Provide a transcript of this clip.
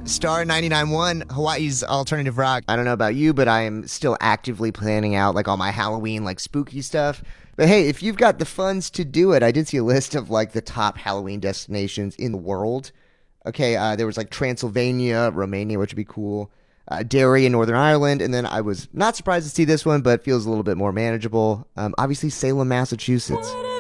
Star 99.1, Hawaii's alternative rock. I don't know about you, but I am still actively planning out like all my Halloween like spooky stuff. But hey, if you've got the funds to do it, I did see a list of like the top Halloween destinations in the world. Okay, there was like Transylvania, Romania, which would be cool. Derry in Northern Ireland, and then I was not surprised to see this one, but feels a little bit more manageable. Obviously, Salem, Massachusetts.